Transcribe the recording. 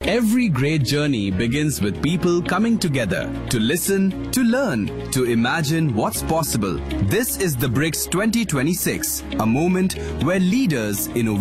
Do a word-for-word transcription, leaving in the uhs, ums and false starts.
Every great journey begins with people coming together to listen, to learn, to imagine what's possible. This is the BRICS twenty twenty-six, a moment where leaders, innovators,